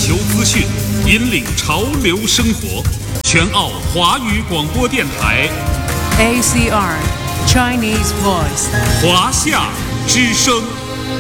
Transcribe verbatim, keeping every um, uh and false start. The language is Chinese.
球资讯，引领潮流生活。全澳华语广播电台 A C R Chinese Voice 华夏之声。